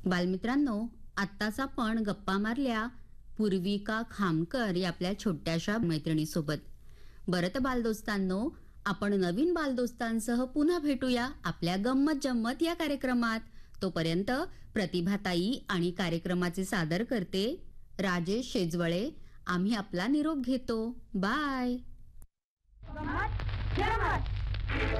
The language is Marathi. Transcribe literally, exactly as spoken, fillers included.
बालमित्रांनो, आत्ताच आपण गप्पा मारल्या पूर्विका खामकर या आपल्या छोट्याशा मैत्रिणीसोबत. बरं तर बालदोस्तांनो, आपण नवीन बालदोस्तांसह पुन्हा भेटूया आपल्या गंमत जम्मत या कार्यक्रमात. तोपर्यंत प्रतिभाताई आणि कार्यक्रमाचे सादर करते राजेश शेजवळे. आम्ही आपला निरोप घेतो. बाय.